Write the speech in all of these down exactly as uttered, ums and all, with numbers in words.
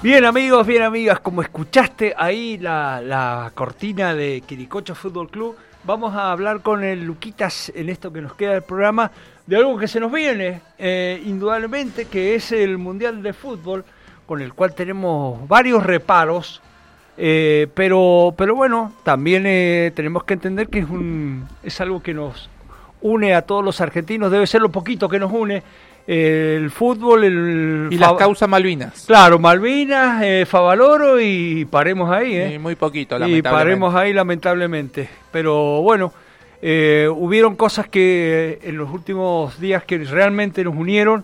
Bien amigos, bien amigas, como escuchaste ahí la, la cortina de Quiricocha Fútbol Club, vamos a hablar con el Luquitas en esto que nos queda del programa de algo que se nos viene, eh, indudablemente, que es el Mundial de Fútbol, con el cual tenemos varios reparos, eh, pero, pero bueno, también eh, tenemos que entender que es, un, es algo que nos une a todos los argentinos, debe ser lo poquito que nos une. El fútbol, el... Y las causas Malvinas. Claro, Malvinas, eh, Favaloro y paremos ahí, ¿eh? Y muy poquito, lamentablemente. Y paremos ahí, lamentablemente. Pero bueno, eh, hubieron cosas que en los últimos días que realmente nos unieron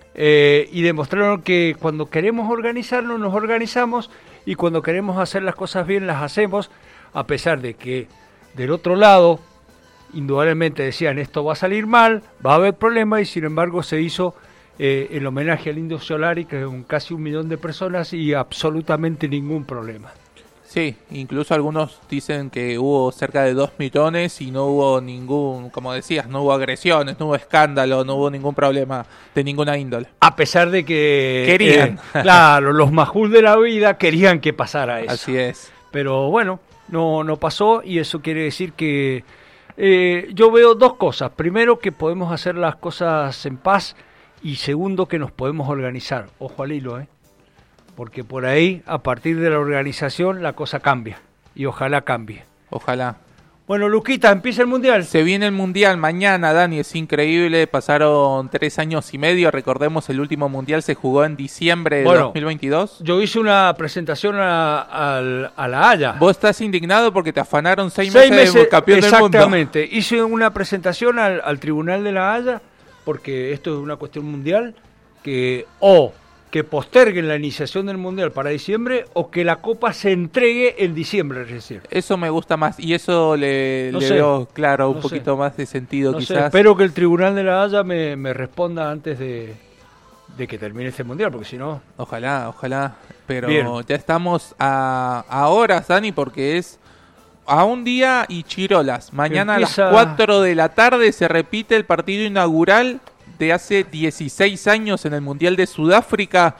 eh, y demostraron que cuando queremos organizarnos, nos organizamos y cuando queremos hacer las cosas bien, las hacemos, a pesar de que del otro lado... indudablemente decían esto va a salir mal, va a haber problemas y sin embargo se hizo eh, el homenaje al Indio Solari, que es un, casi un millón de personas y absolutamente ningún problema. Sí, incluso algunos dicen que hubo cerca de dos millones y no hubo ningún, como decías, no hubo agresiones, no hubo escándalo, no hubo ningún problema de ninguna índole. A pesar de que... Querían. Eh, claro, los majul de la vida querían que pasara eso. Así es. Pero bueno, no, no pasó y eso quiere decir que... Eh, yo veo dos cosas. Primero, que podemos hacer las cosas en paz y segundo, que nos podemos organizar. Ojo al hilo, ¿eh? Porque por ahí, a partir de la organización, la cosa cambia y ojalá cambie. Ojalá. Bueno, Luquita, empieza el Mundial. Se viene el Mundial mañana, Dani, es increíble. Pasaron tres años y medio. Recordemos, el último Mundial se jugó en diciembre de bueno, dos mil veintidós. Yo hice una presentación a, a, a La Haya. Vos estás indignado porque te afanaron seis, seis meses, meses de campeón del mundo. Exactamente. Hice una presentación al, al Tribunal de La Haya, porque esto es una cuestión mundial, que o que posterguen la iniciación del Mundial para diciembre o que la Copa se entregue en diciembre, es decir. Eso me gusta más y eso le, no le sé, veo, claro, un no poquito sé. más de sentido no quizás. Sé, espero que el Tribunal de La Haya me, me responda antes de, de que termine este Mundial, porque si no... Ojalá, ojalá, pero Bien. Ya estamos a, a horas, Dani, porque es a un día y chirolas. Mañana Empieza... a las cuatro de la tarde se repite el partido inaugural de hace dieciséis años en el Mundial de Sudáfrica.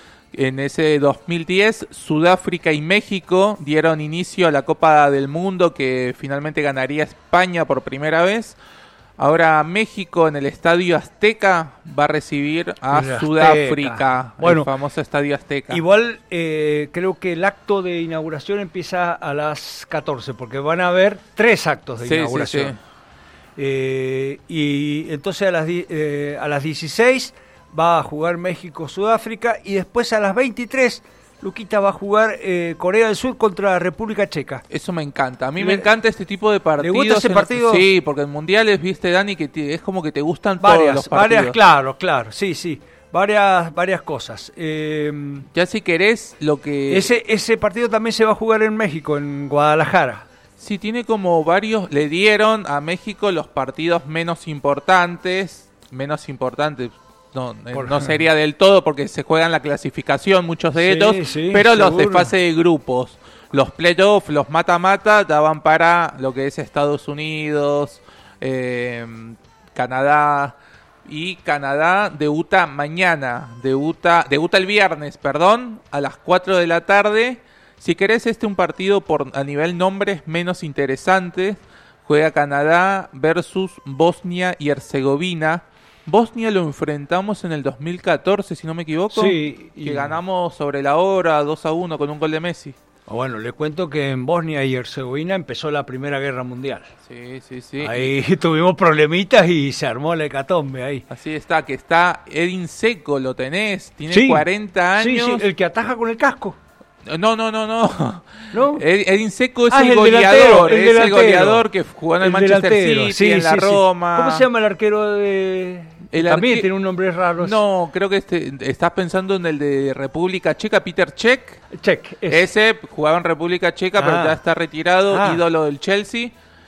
En ese dos mil diez, Sudáfrica y México dieron inicio a la Copa del Mundo que finalmente ganaría España por primera vez. Ahora México en el Estadio Azteca va a recibir a el Sudáfrica, Azteca. Bueno, el famoso Estadio Azteca. Igual eh, creo que el acto de inauguración empieza a las catorce, porque van a haber tres actos de sí, inauguración. Sí, sí. Eh, y entonces a las, eh, a las dieciséis va a jugar México-Sudáfrica y después a las veintitrés Luquita va a jugar eh, Corea del Sur contra República Checa. Eso me encanta. A mí Le, me encanta este tipo de partidos. ¿Le gusta ese partido? Los, sí, porque en mundiales, viste, Dani, que te, es como que te gustan varias, todos los partidos. Varias, claro, claro, sí, sí. Varias, varias cosas. Eh, ya si querés, lo que... Ese, ese partido también se va a jugar en México, en Guadalajara. Sí, tiene como varios... Le dieron a México los partidos menos importantes. Menos importantes... No, Por... no sería del todo porque se juegan la clasificación muchos de sí, ellos, sí, pero seguro. Los de fase de grupos, los playoffs, los mata-mata daban para lo que es Estados Unidos, eh, Canadá, y Canadá debuta mañana, debuta, debuta el viernes, perdón, a las cuatro de la tarde. Si querés, este un partido por a nivel nombres menos interesante, juega Canadá versus Bosnia y Herzegovina. Bosnia lo enfrentamos en el dos mil catorce, si no me equivoco, sí, y... que ganamos sobre la hora dos a uno con un gol de Messi. Bueno, le cuento que en Bosnia y Herzegovina empezó la Primera Guerra Mundial. Sí, sí, sí. Ahí tuvimos problemitas y se armó la hecatombe ahí. Así está, que está Edin Dzeko, lo tenés, tiene sí, cuarenta años. Sí, sí, el que ataja con el casco. No, no, no, no. ¿No? Edin Dzeko es ah, el, el goleador, delantero, el es delantero. el goleador que jugó en el, el Manchester delantero. City, sí, en la sí, Roma. Sí. ¿Cómo se llama el arquero de...? El También arque... tiene un nombre raro. No, creo que este, estás pensando en el de República Checa, Peter Cech. Cech. Ese, ese jugaba en República Checa, ah. pero ya está retirado, ah. ídolo del Chelsea.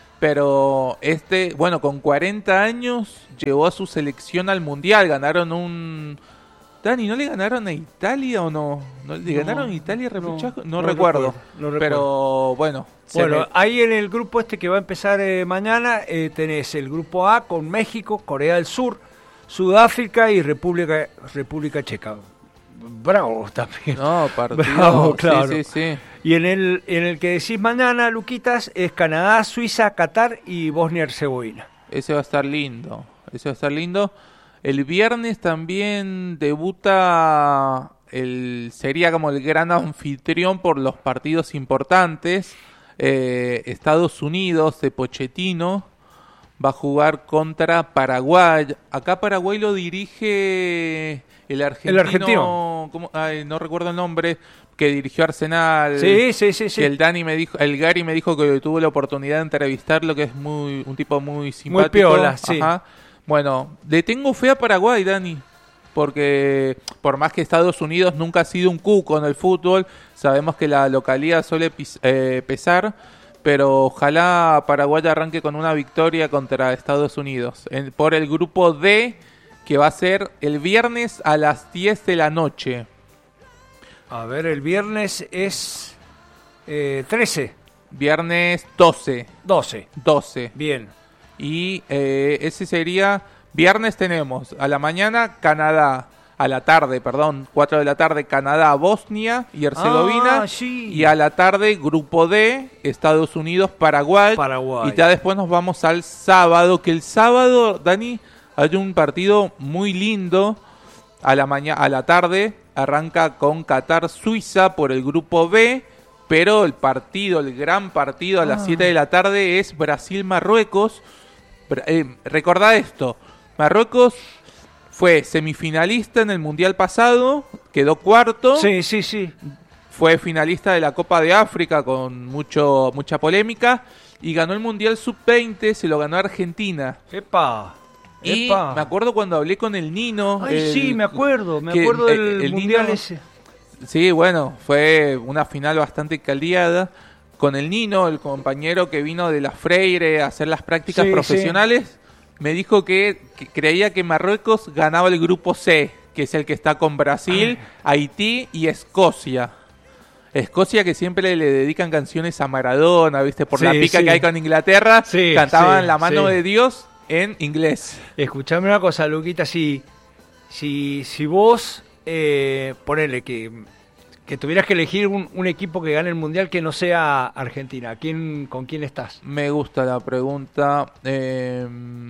Pero este, bueno, con cuarenta años llevó a su selección al Mundial. Ganaron un... Dani, ¿no le ganaron a Italia o no? ¿No le no, ganaron a Italia repechaje? No, no, no, recuerdo, recuerdo, no recuerdo. Pero bueno. Bueno, me... ahí en el grupo este que va a empezar eh, mañana eh, tenés el grupo A con México, Corea del Sur, Sudáfrica y República República Checa. Bravo también. No, partido. Bravo, claro. Sí, sí, sí. Y en el, en el que decís mañana, Luquitas, es Canadá, Suiza, Qatar y Bosnia-Herzegovina. Ese va a estar lindo. Ese va a estar lindo. El viernes también debuta, el sería como el gran anfitrión por los partidos importantes. Eh, Estados Unidos de Pochettino va a jugar contra Paraguay. Acá Paraguay lo dirige el argentino. El argentino. ¿cómo? Ay, no recuerdo el nombre. Que dirigió Arsenal. Sí, sí, sí, sí. Que el Dani me dijo, el Gary me dijo que tuvo la oportunidad de entrevistarlo, que es muy un tipo muy simpático. Muy piola, sí. Ajá. Bueno, le tengo fe a Paraguay, Dani, porque por más que Estados Unidos nunca ha sido un cuco en el fútbol, sabemos que la localidad suele pis, eh, pesar, pero ojalá Paraguay arranque con una victoria contra Estados Unidos en, por el grupo D, que va a ser el viernes a las diez de la noche. A ver, el viernes es eh, trece. Viernes doce. doce. doce. Bien. Y eh, ese sería... Viernes tenemos a la mañana Canadá, a la tarde, perdón, cuatro de la tarde Canadá, Bosnia y Herzegovina. Ah, sí. Y a la tarde Grupo D, Estados Unidos, Paraguay. Paraguay. Y ya después nos vamos al sábado, que el sábado, Dani, hay un partido muy lindo. A la mañana, a la tarde arranca con Qatar, Suiza por el Grupo B. Pero el partido, el gran partido a ah. las siete de la tarde es Brasil-Marruecos. Eh, recordá esto, Marruecos fue semifinalista en el Mundial pasado, quedó cuarto. Sí, sí, sí. Fue finalista de la Copa de África con mucho mucha polémica y ganó el Mundial sub veinte, se lo ganó Argentina. ¡Epa! Y Epa. me acuerdo cuando hablé con el Nino. Ay, el, sí, me acuerdo, me que, acuerdo del el, el Mundial Nino, ese. Sí, bueno, fue una final bastante caldeada. Con el Nino, el compañero que vino de la Freire a hacer las prácticas sí, profesionales, sí. Me dijo que, que creía que Marruecos ganaba el grupo C, que es el que está con Brasil, Ay. Haití y Escocia. Escocia que siempre le, le dedican canciones a Maradona, ¿viste? Por sí, la pica sí. que hay con Inglaterra, sí, cantaban sí, La mano sí. de Dios en inglés. Escuchame una cosa, Luquita, si, si, si vos, eh, ponele que... que tuvieras que elegir un, un equipo que gane el Mundial que no sea Argentina, ¿quién, ¿con quién estás? Me gusta la pregunta. Eh,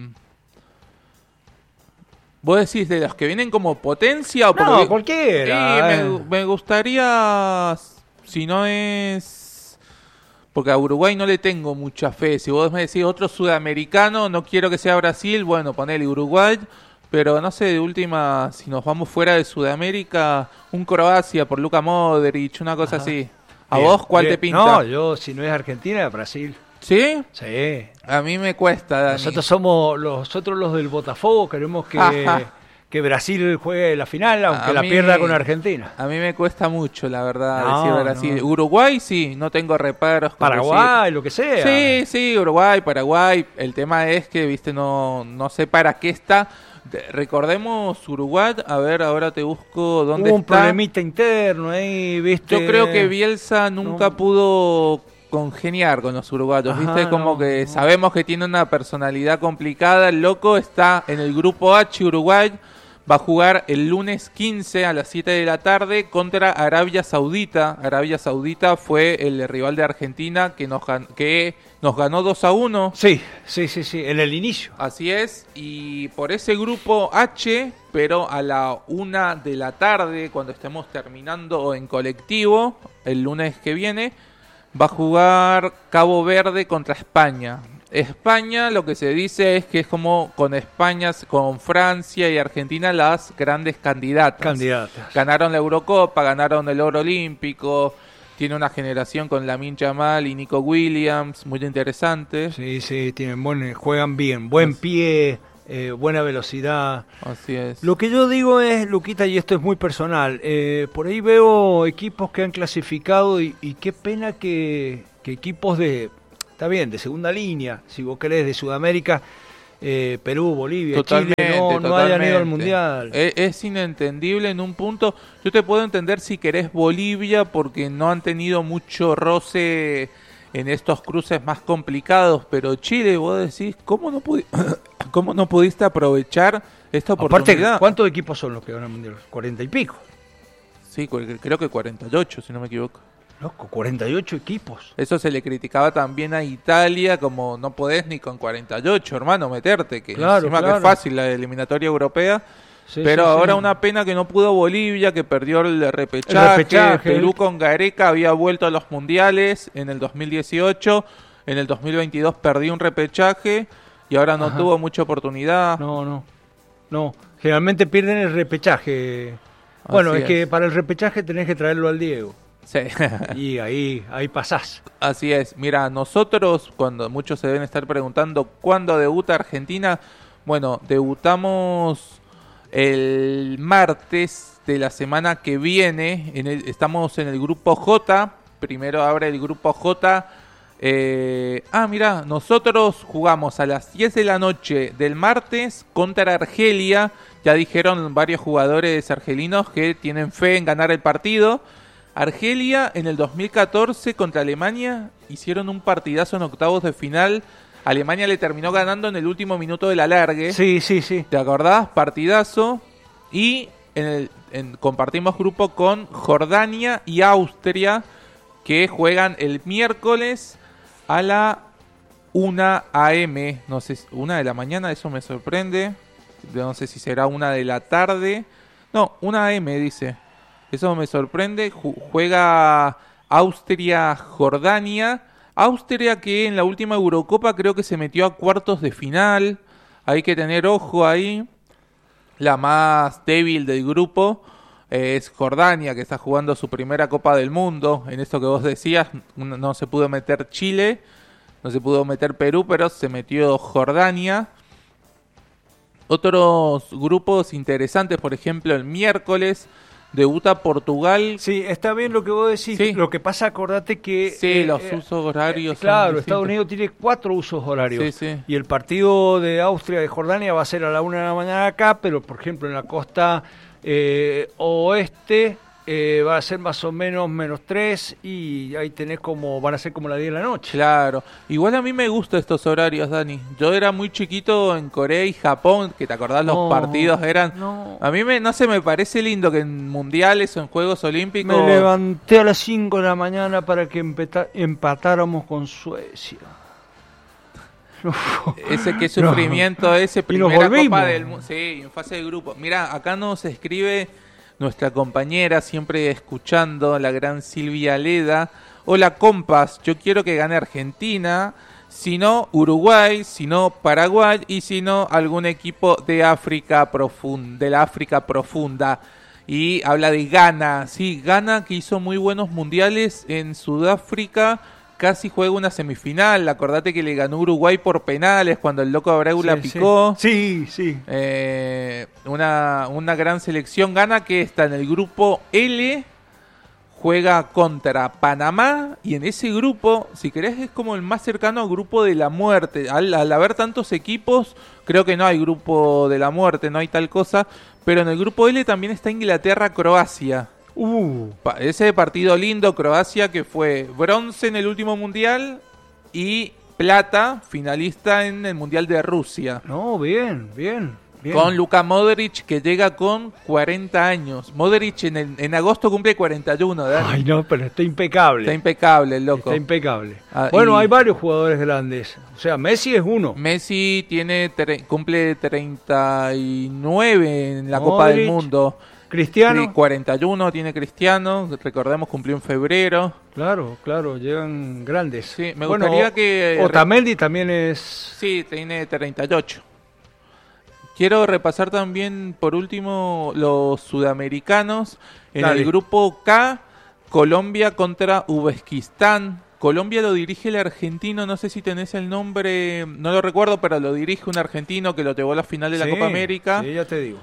¿Vos decís de los que vienen como potencia? O no, porque, cualquiera. Eh, me, me gustaría, si no es... Porque a Uruguay no le tengo mucha fe. Si vos me decís otro sudamericano, no quiero que sea Brasil, bueno, ponele Uruguay. Pero no sé, de última, si nos vamos fuera de Sudamérica, un Croacia por Luka Modric, una cosa Ajá. así. ¿A bien, vos cuál bien. te pinta? No, yo, si no es Argentina, Brasil. ¿Sí? Sí. A mí me cuesta, Dani. Nosotros somos, nosotros los del Botafogo, queremos que, que Brasil juegue la final, aunque a la mí, pierda con Argentina. A mí me cuesta mucho, la verdad, no, decir Brasil. No. Uruguay, sí, no tengo reparos. Paraguay, decir. lo que sea. Sí, sí, Uruguay, Paraguay. El tema es que, viste, no, no sé para qué está... Recordemos Uruguay, a ver, ahora te busco dónde Hubo un está. problemita interno ahí, ¿viste? Yo creo que Bielsa nunca no. pudo congeniar con los uruguayos, Ajá, ¿viste? Como no, que no. sabemos que tiene una personalidad complicada. El loco está en el grupo H, Uruguay. Va a jugar el lunes quince a las siete de la tarde contra Arabia Saudita. Arabia Saudita fue el rival de Argentina que nos, que nos ganó dos a uno. Sí, sí, sí, sí, en el inicio. Así es, y por ese grupo H, pero a la una de la tarde, cuando estemos terminando en colectivo, el lunes que viene, va a jugar Cabo Verde contra España. España, lo que se dice es que es como con España, con Francia y Argentina las grandes candidatas. Candidatas. Ganaron la Eurocopa, ganaron el oro olímpico, tiene una generación con Lamine Yamal y Nico Williams, muy interesante. Sí, sí, tienen buen, juegan bien, buen Así. pie, eh, buena velocidad. Así es. Lo que yo digo es, Luquita, y esto es muy personal, eh, por ahí veo equipos que han clasificado y, y qué pena que, que equipos de... Está bien, de segunda línea, si vos querés, de Sudamérica, eh, Perú, Bolivia, totalmente, Chile, no, no hayan ido al Mundial. Es, es inentendible en un punto. Yo te puedo entender si querés Bolivia, porque no han tenido mucho roce en estos cruces más complicados, pero Chile, vos decís, ¿cómo no, pudi- ¿cómo no pudiste aprovechar esta oportunidad? Aparte, ¿cuántos equipos son los que van al Mundial? Cuarenta y pico. Sí, creo que cuarenta y ocho, si no me equivoco. Loco, cuarenta y ocho equipos. Eso se le criticaba también a Italia, como no podés ni con cuarenta y ocho, hermano, meterte, que claro, encima claro. que es fácil la eliminatoria europea. Sí, pero sí, ahora sí. una pena que no pudo Bolivia, que perdió el repechaje. El repechaje. Perú con Gareca había vuelto a los mundiales en el dos mil dieciocho, en el dos mil veintidós perdió un repechaje y ahora no Ajá. tuvo mucha oportunidad. No, no, no. Generalmente pierden el repechaje. Bueno, Así es, que es. para el repechaje tenés que traerlo al Diego. Sí. Y ahí, ahí pasás. Así es. Mira, nosotros, cuando muchos se deben estar preguntando cuándo debuta Argentina, bueno, debutamos el martes de la semana que viene. En el, estamos en el grupo J. Primero abre el grupo J. Eh, ah, mira, nosotros jugamos a las diez de la noche del martes contra Argelia. Ya dijeron varios jugadores argelinos que tienen fe en ganar el partido. Argelia en el dos mil catorce contra Alemania hicieron un partidazo en octavos de final. Alemania le terminó ganando en el último minuto del alargue. Sí, sí, sí. ¿Te acordás? Partidazo. Y en el, en, compartimos grupo con Jordania y Austria, que juegan el miércoles a la una a eme. No sé, una de la mañana, eso me sorprende. No sé si será una de la tarde. No, una a eme dice. Eso me sorprende. Juega Austria-Jordania. Austria que en la última Eurocopa creo que se metió a cuartos de final. Hay que tener ojo ahí. La más débil del grupo es Jordania, que está jugando su primera Copa del Mundo. En esto que vos decías, no se pudo meter Chile, no se pudo meter Perú, pero se metió Jordania. Otros grupos interesantes, por ejemplo, el miércoles debuta Portugal. Sí, está bien lo que vos decís. Sí. Lo que pasa, acordate que... Sí, eh, los eh, usos horarios. eh, claro, son Estados distintos. Unidos tiene cuatro usos horarios. Sí, sí. Y el partido de Austria de Jordania va a ser a la una de la mañana acá, pero por ejemplo en la costa eh, oeste eh, va a ser más o menos menos tres y ahí tenés como, van a ser como las diez de la noche. Claro, igual a mí me gustan estos horarios, Dani. Yo era muy chiquito en Corea y Japón, que te acordás los No, partidos eran... no. A mí me, no sé, me parece lindo que en mundiales o en Juegos Olímpicos... Me levanté a las cinco de la mañana para que empeta- empatáramos con Suecia. Ese qué sufrimiento, No. ese Y nos primera volvimos. Copa del Mundo. Sí, en fase de grupo. Mira, acá nos escribe nuestra compañera, siempre escuchando, la gran Silvia Leda. Hola, compas, yo quiero que gane Argentina, si no Uruguay, si no Paraguay y si no algún equipo de África profunda, de la África profunda. Y habla de Ghana, sí, Ghana que hizo muy buenos mundiales en Sudáfrica. Casi juega una semifinal. Acordate que le ganó Uruguay por penales cuando el loco Abreu la Sí, picó. Sí, sí. Eh, una, una gran selección. Gana que está en el grupo L. Juega contra Panamá. Y en ese grupo, si querés, es como el más cercano al grupo de la muerte. Al, al haber tantos equipos, creo que no hay grupo de la muerte, no hay tal cosa. Pero en el grupo L también está Inglaterra-Croacia. Uh, Pa- ese partido lindo, Croacia, que fue bronce en el último mundial y plata, finalista en el mundial de Rusia. no, bien, bien, bien. Con Luka Modric, que llega con cuarenta años. Modric en, el- en agosto cumple cuarenta y uno, Dani. Ay, no, pero está impecable. Está impecable el loco. Está impecable. Ah, bueno, y- hay varios jugadores grandes. O sea, Messi es uno. Messi tiene tre- cumple treinta y nueve en la Copa del Modric, Mundo. Cristiano. Tiene cuarenta y uno tiene Cristiano, recordemos cumplió en febrero. Claro, claro, llegan grandes. Sí, me Bueno, gustaría que- Otamendi también es... Sí, tiene treinta y ocho. Quiero repasar también, por último, los sudamericanos. En Dale. el grupo K, Colombia contra Uzbekistán. Colombia lo dirige el argentino, no sé si tenés el nombre, no lo recuerdo, pero lo dirige un argentino que lo llevó a la final de la Sí, Copa América. Sí, ya te digo.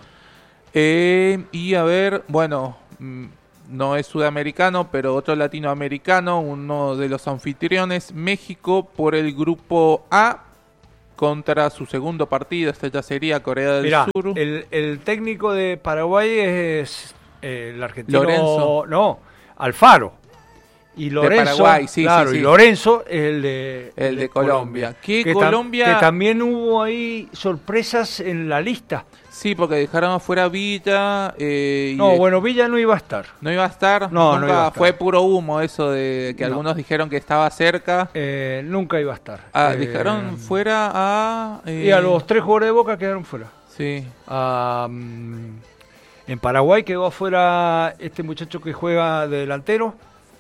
Eh, y a ver, bueno, mm, no es sudamericano, pero otro latinoamericano, uno de los anfitriones, México por el grupo A contra su segundo partido, este ya sería Corea del Mirá, Sur. el, el técnico de Paraguay es eh, el argentino... Lorenzo. No, Alfaro. Y Lorenzo, de Paraguay, sí, claro, sí, sí. y Lorenzo es el de, el de Colombia. Que, que Colombia... tam, que también hubo ahí sorpresas en la lista. Sí, porque dejaron afuera Villa. Eh, y no, de... bueno, Villa no iba a estar. ¿No iba a estar? No, nunca no iba a estar. Fue puro humo eso de que no. algunos dijeron que estaba cerca. Eh, nunca iba a estar. Ah, eh, dejaron fuera a... Eh... Y a los tres jugadores de Boca quedaron fuera. Sí. A, um, en Paraguay quedó afuera este muchacho que juega de delantero,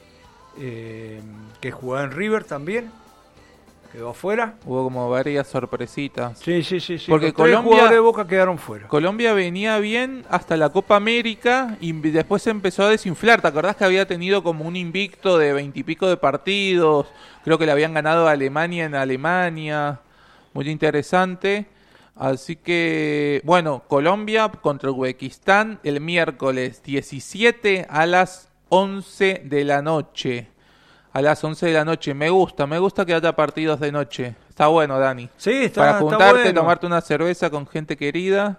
eh, que jugaba en River también, quedó afuera. Hubo como varias sorpresitas. Sí, sí, sí, sí. Porque los tres Colombia, jugadores de Boca quedaron fuera. Colombia venía bien hasta la Copa América y después se empezó a desinflar. ¿Te acordás que había tenido como un invicto de veintipico de partidos? Creo que le habían ganado a Alemania en Alemania. Muy interesante. Así que, bueno, Colombia contra Uzbekistán el miércoles diecisiete a las once de la noche. A las once de la noche. Me gusta, me gusta que haya partidos de noche. Está bueno, Dani. Sí, está, Para está juntarte, bueno. tomarte una cerveza con gente querida.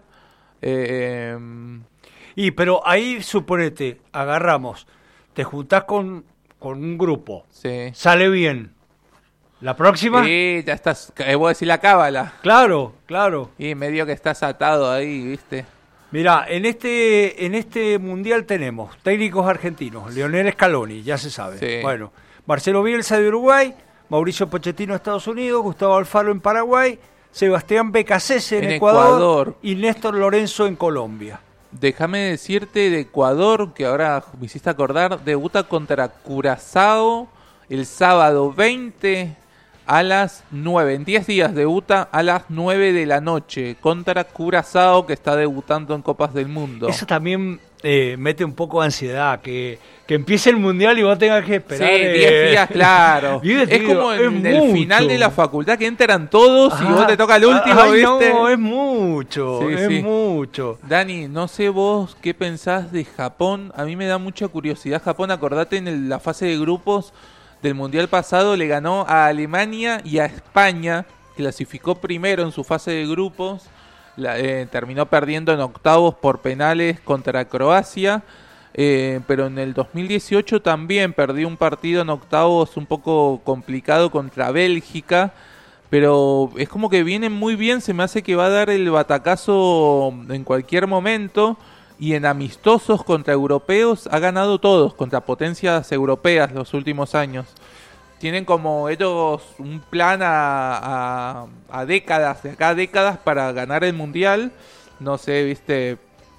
Eh, eh, y pero ahí, suponete, agarramos, te juntás con, con un grupo, sí. Sale bien. ¿La próxima? Sí, ya estás, eh, voy a decir la cábala. Claro, claro. Y medio que estás atado ahí, ¿viste? Mirá, en este, en este mundial tenemos técnicos argentinos, Lionel Scaloni, ya se sabe. Sí. Bueno, Marcelo Bielsa de Uruguay, Mauricio Pochettino de Estados Unidos, Gustavo Alfaro en Paraguay, Sebastián Becasese en, En Ecuador, Ecuador y Néstor Lorenzo en Colombia. Déjame decirte de Ecuador, que ahora me hiciste acordar, debuta contra Curazao el sábado veinte a las nueve. En diez días debuta a las nueve de la noche contra Curazao, que está debutando en Copas del Mundo. Eso también eh, mete un poco de ansiedad, que, que empiece el mundial y vos tengas que esperar. Sí, diez eh, días, claro. diez Es días, como en es el mucho. final de la facultad que entran todos Ajá. y vos te toca el último, Ay, ¿viste? no, es mucho, Sí, es sí. mucho. Dani, no sé vos qué pensás de Japón. A mí me da mucha curiosidad Japón. Acordate, en el- la fase de grupos del Mundial pasado le ganó a Alemania y a España. Clasificó primero en su fase de grupos. La, eh, terminó perdiendo en octavos por penales contra Croacia. Eh, pero en el dos mil dieciocho también perdió un partido en octavos un poco complicado contra Bélgica. Pero es como que viene muy bien, se me hace que va a dar el batacazo en cualquier momento. Y en amistosos contra europeos ha ganado todos, contra potencias europeas los últimos años. Tienen como ellos un plan a, a, a décadas, de acá a décadas para ganar el mundial. No sé, viste,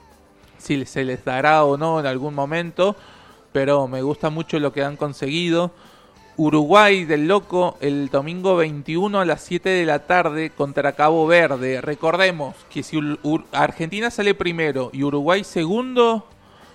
si se les dará o no en algún momento, pero me gusta mucho lo que han conseguido. Uruguay del loco el domingo veintiuno a las siete de la tarde contra Cabo Verde. Recordemos que si Ur- Ur- Argentina sale primero y Uruguay segundo,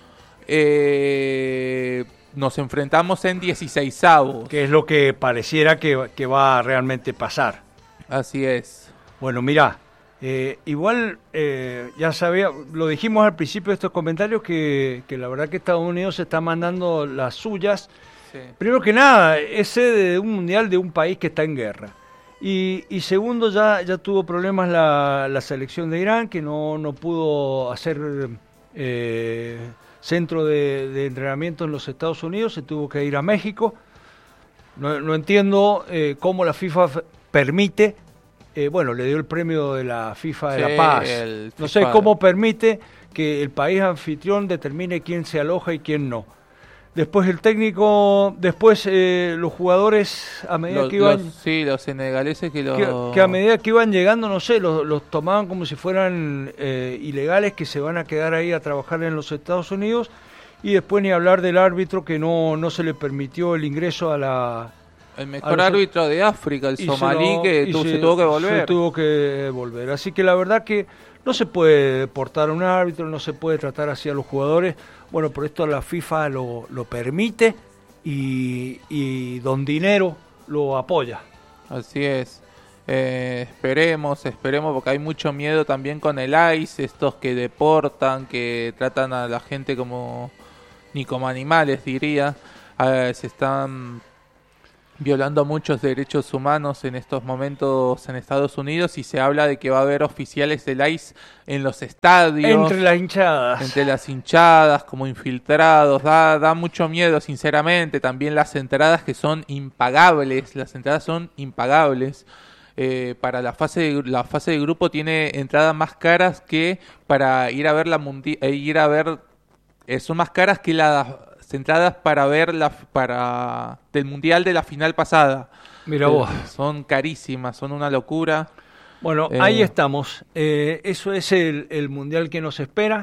eh, nos enfrentamos en dieciseisavos. Que es lo que pareciera que, que va a realmente pasar. Así es. Bueno, mirá, eh, igual eh, ya sabía, lo dijimos al principio de estos comentarios, que, que la verdad que Estados Unidos se está mandando las suyas. Sí. Primero que nada, es sede de un mundial de un país que está en guerra. Y, y segundo, ya, ya tuvo problemas la, la selección de Irán, que no, no pudo hacer eh, centro de, de entrenamiento en los Estados Unidos, se tuvo que ir a México. No, no entiendo eh, cómo la FIFA f- permite, eh, bueno, le dio el premio de la FIFA de Sí, la Paz. el No FIFA. sé cómo permite que el país anfitrión determine quién se aloja y quién no. Después el técnico, después eh, los jugadores a medida Los, que iban los- sí, los senegaleses que, lo... que, que a medida que iban llegando, no sé, los, los tomaban como si fueran eh, ilegales que se van a quedar ahí a trabajar en los Estados Unidos, y después ni hablar del árbitro que no, no se le permitió el ingreso a la... El a mejor los- árbitro de África, el y se somalí, lo- que y tu- se, se- tuvo que volver. Se tuvo que volver. Así que la verdad que no se puede deportar a un árbitro, no se puede tratar así a los jugadores. Bueno, por esto la FIFA lo, lo permite y, y Don Dinero lo apoya. Así es. Eh, esperemos, esperemos, porque hay mucho miedo también con el ICE, estos que deportan, que tratan a la gente como ni como animales, diría. Eh, se están violando muchos derechos humanos en estos momentos en Estados Unidos, y se habla de que va a haber oficiales del I C E en los estadios. Entre las hinchadas. Entre las hinchadas, como infiltrados. Da, da mucho miedo, sinceramente. También las entradas, que son impagables. Las entradas son impagables. Eh, para la fase de, la fase de grupo tiene entradas más caras que para ir a ver la mundi eh, ir a ver eh, son más caras que las entradas para ver la para del mundial de la final pasada. Mira eh, vos. Son carísimas, son una locura. Bueno, eh, ahí estamos. Eh, eso es el, el mundial que nos espera.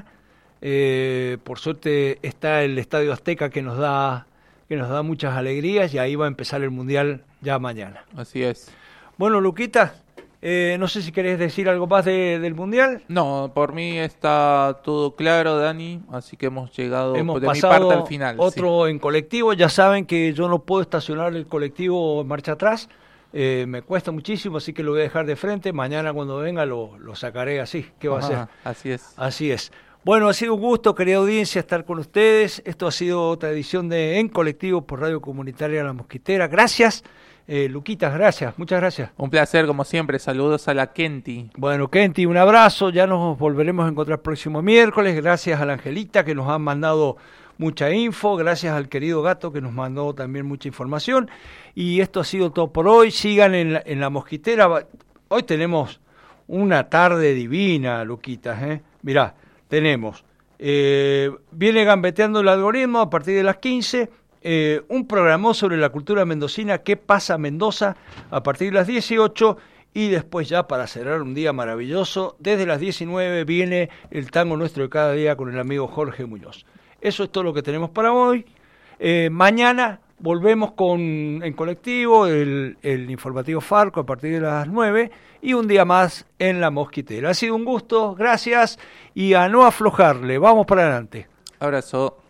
Eh, por suerte está el Estadio Azteca, que nos da que nos da muchas alegrías, y ahí va a empezar el mundial ya mañana. Así es. Bueno, Luquita, eh, no sé si querés decir algo más de, del mundial. No, por mí está todo claro, Dani, así que hemos llegado hemos de pasado mi parte al final. Otro sí. En colectivo. Ya saben que yo no puedo estacionar el colectivo en marcha atrás. Eh, me cuesta muchísimo, así que lo voy a dejar de frente. Mañana cuando venga lo, lo sacaré así. ¿Qué va Ajá, a hacer? Así es. Así es. Bueno, ha sido un gusto, querida audiencia, estar con ustedes. Esto ha sido otra edición de En Colectivo por Radio Comunitaria La Mosquitera. Gracias. Eh, Luquitas, gracias, muchas gracias. Un placer, como siempre. Saludos a la Kenty. Bueno, Kenty, un abrazo. Ya nos volveremos a encontrar el próximo miércoles. Gracias a la Angelita, que nos ha mandado mucha info. Gracias al querido Gato, que nos mandó también mucha información. Y esto ha sido todo por hoy. Sigan en la, en la Mosquitera. Hoy tenemos una tarde divina, Luquitas, ¿eh? Mirá, tenemos, eh, viene gambeteando el algoritmo a partir de las quince. Eh, un programón sobre la cultura mendocina, ¿Qué pasa Mendoza?, a partir de las dieciocho, y después, ya para cerrar un día maravilloso, desde las diecinueve viene el tango nuestro de cada día con el amigo Jorge Muñoz. Eso es todo lo que tenemos para hoy. Eh, mañana volvemos con En Colectivo, el, el informativo Farco a partir de las nueve, y un día más en La Mosquitera. Ha sido un gusto, gracias, y a no aflojarle, vamos para adelante. Abrazo.